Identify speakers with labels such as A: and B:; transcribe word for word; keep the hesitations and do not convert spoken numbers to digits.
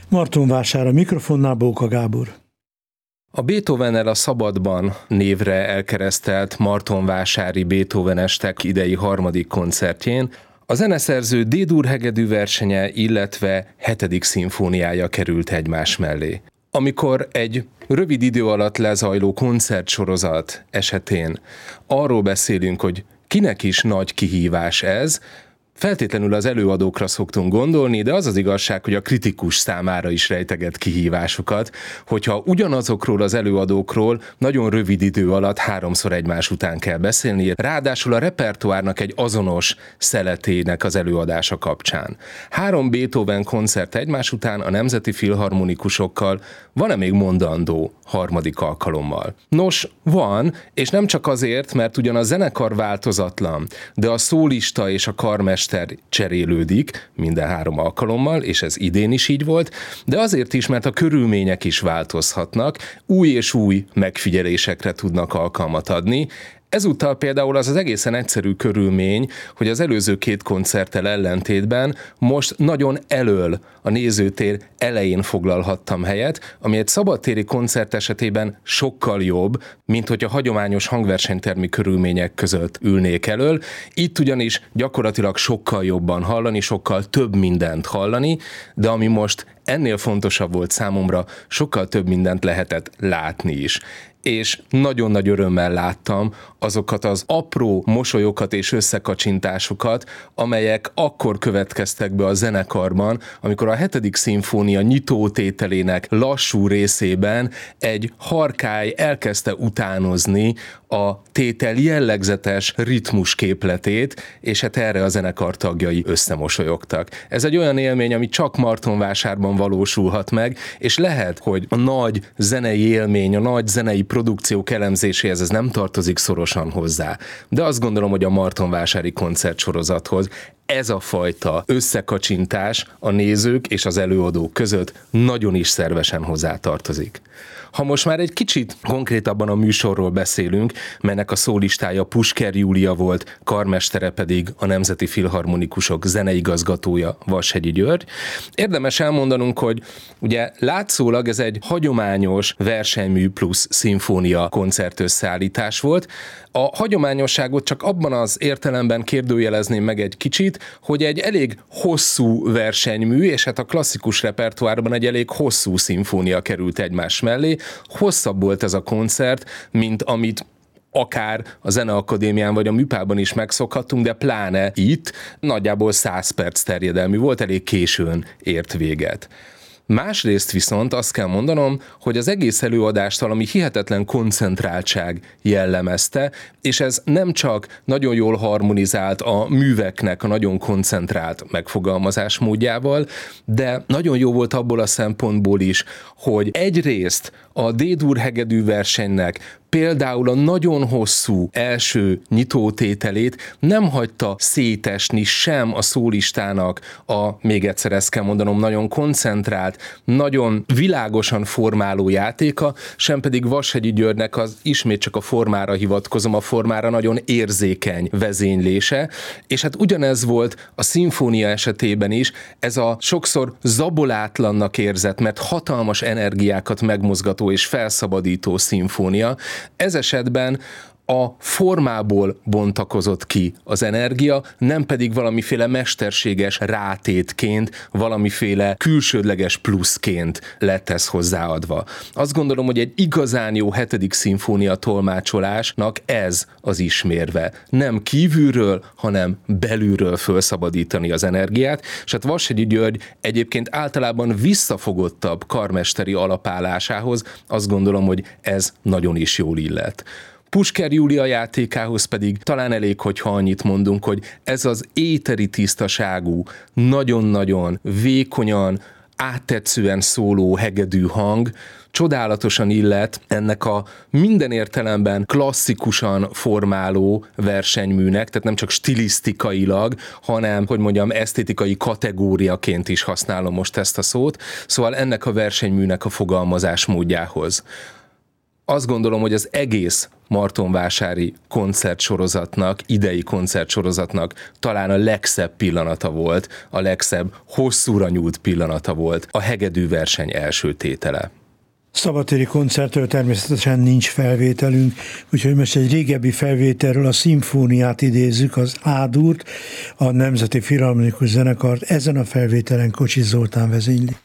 A: Martonvásár a mikrofonnál, Bóka Gábor.
B: A Beethovennel a Szabadban névre elkeresztelt martonvásári Beethoven-estek idei harmadik koncertjén a zeneszerző D-dur hegedű versenye, illetve hetedik szimfóniája került egymás mellé. Amikor egy rövid idő alatt lezajló koncertsorozat esetén arról beszélünk, hogy kinek is nagy kihívás ez, feltétlenül az előadókra szoktunk gondolni, de az az igazság, hogy a kritikus számára is rejteget kihívásokat, hogyha ugyanazokról az előadókról nagyon rövid idő alatt háromszor egymás után kell beszélni, ráadásul a repertoárnak egy azonos szeletének az előadása kapcsán. Három Beethoven koncert egymás után a Nemzeti Filharmonikusokkal, van-e még mondandó harmadik alkalommal? Nos, van, és nem csak azért, mert ugyan a zenekar változatlan, de a szólista és a karmester cserélődik minden három alkalommal, és ez idén is így volt, de azért is, mert a körülmények is változhatnak, új és új megfigyelésekre tudnak alkalmat adni. Ezúttal például az az egészen egyszerű körülmény, hogy az előző két koncerttel ellentétben most nagyon elől a nézőtér elején foglalhattam helyet, ami egy szabadtéri koncert esetében sokkal jobb, mint hogy a hagyományos hangversenytermi körülmények között ülnék elől. Itt ugyanis gyakorlatilag sokkal jobban hallani, sokkal több mindent hallani, de ami most ennél fontosabb volt számomra, sokkal több mindent lehetett látni is. És nagyon nagy örömmel láttam azokat az apró mosolyokat és összekacsintásokat, amelyek akkor következtek be a zenekarban, amikor a hetedik szimfónia nyitótételének lassú részében egy harkály elkezdte utánozni a tétel jellegzetes ritmus képletét, és hát erre a zenekar tagjai összemosolyogtak. Ez egy olyan élmény, ami csak Martonvásárban valósulhat meg, és lehet, hogy a nagy zenei élmény, a nagy zenei produkciók elemzéséhez ez nem tartozik szorosan hozzá. De azt gondolom, hogy a martonvásári koncertsorozathoz ez a fajta összekacsintás a nézők és az előadók között nagyon is szervesen hozzátartozik. Ha most már egy kicsit konkrétabban a műsorról beszélünk, melynek a szólistája Pusker Júlia volt, karmestere pedig a Nemzeti Filharmonikusok zeneigazgatója, Vashegyi György. Érdemes elmondanunk, hogy ugye látszólag ez egy hagyományos versenymű plusz szimfónia koncertösszeállítás volt. A hagyományosságot csak abban az értelemben kérdőjelezném meg egy kicsit, hogy egy elég hosszú versenymű, és hát a klasszikus repertoárban egy elég hosszú szimfónia került egymás mellé. Hosszabb volt ez a koncert, mint amit akár a Zeneakadémián vagy a Műpában is megszokhattunk, de pláne itt nagyjából száz perc terjedelmű volt, elég későn ért véget. Másrészt viszont azt kell mondanom, hogy az egész előadást valami hihetetlen koncentráltság jellemezte, és ez nem csak nagyon jól harmonizált a műveknek a nagyon koncentrált megfogalmazás módjával, de nagyon jó volt abból a szempontból is, hogy egyrészt a D-dur hegedű versenynek például a nagyon hosszú első nyitótételét nem hagyta szétesni sem a szólistának a, még egyszer ezt kell mondanom, nagyon koncentrált, nagyon világosan formáló játéka, sem pedig Vashegyi Györgynek az ismét csak a formára hivatkozom, a formára nagyon érzékeny vezénylése, és hát ugyanez volt a szimfónia esetében is, ez a sokszor zabolátlannak érzett, mert hatalmas energiákat megmozgató és felszabadító szimfónia. Ez esetben a formából bontakozott ki az energia, nem pedig valamiféle mesterséges rátétként, valamiféle külsődleges pluszként lett ez hozzáadva. Azt gondolom, hogy egy igazán jó hetedik szimfónia tolmácsolásnak ez az ismérve. Nem kívülről, hanem belülről felszabadítani az energiát, és hát Vashegyi György egyébként általában visszafogottabb karmesteri alapállásához azt gondolom, hogy ez nagyon is jól illett. Pusker Júlia játékához pedig talán elég, hogyha annyit mondunk, hogy ez az éteri tisztaságú, nagyon-nagyon vékonyan, áttetszően szóló hegedű hang csodálatosan illet ennek a minden értelemben klasszikusan formáló versenyműnek, tehát nem csak stilisztikailag, hanem, hogy mondjam, esztétikai kategóriaként is használom most ezt a szót, szóval ennek a versenyműnek a fogalmazás módjához. Azt gondolom, hogy az egész martonvásári koncertsorozatnak, idei koncertsorozatnak talán a legszebb pillanata volt, a legszebb hosszúra nyúlt pillanata volt a hegedű verseny első tétele.
A: Szabadtéri koncertről természetesen nincs felvételünk, úgyhogy most egy régebbi felvételről a szimfóniát idézzük, az A-dúrt, a Nemzeti Filharmonikus Zenekart, ezen a felvételen Kocsis Zoltán vezényli.